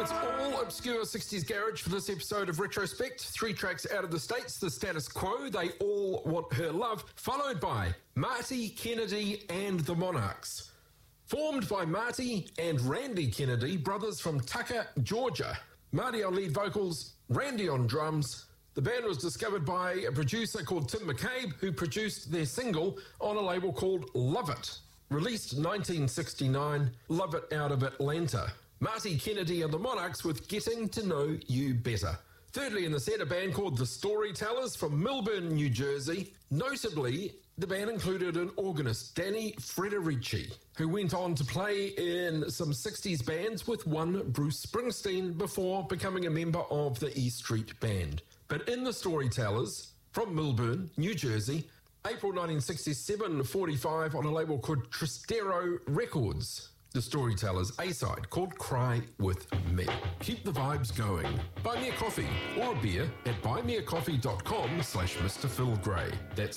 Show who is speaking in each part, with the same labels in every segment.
Speaker 1: It's all obscure 60s garage for this episode of Retrospect. 3 tracks out of the States, The Status Quo, They All Want Her Love, followed by Marty Kennedy and the Monarchs. Formed by Marty and Randy Kennedy, brothers from Tucker, Georgia. Marty on lead vocals, Randy on drums. The band was discovered by a producer called Tim McCabe, who produced their single on a label called Love It. Released 1969, Love It out of Atlanta. Marty Kennedy and the Monarchs with Getting to Know You Better. Thirdly in the set, a band called The Storytellers from Millburn, New Jersey. Notably, the band included an organist, Danny Frederici, who went on to play in some 60s bands with one Bruce Springsteen before becoming a member of the E Street Band. But in The Storytellers, from Millburn, New Jersey, April 1967, 45 on a label called Tristero Records. The Storytellers A-side called Cry With Me. Keep the vibes going. Buy me a coffee or a beer at buymeacoffee.com/Mr. Phil Gray. That's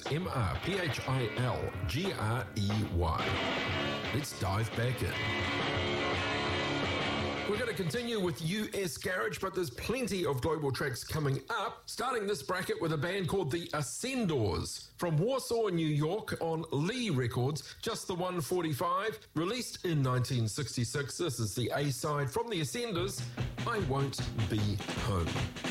Speaker 1: MRPHILGREY. Let's dive back in. We're going to continue with US Garage, but there's plenty of global tracks coming up. Starting this bracket with a band called the Ascendors from Warsaw, New York on Lee Records, Just the 145, released in 1966. This is the A-side from the Ascendors, I Won't Be Home.